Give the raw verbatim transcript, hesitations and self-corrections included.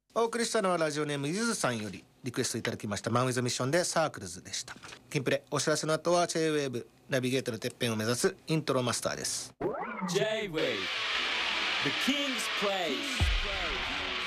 お送りしたのはラジオネームゆずさんよりリクエストいただきましたマンウィズミッションでサークルズでした。キンプレお知らせの後は J-Wave ナビゲートのてっぺんを目指すイントロマスターです。 J-Wave The King's Place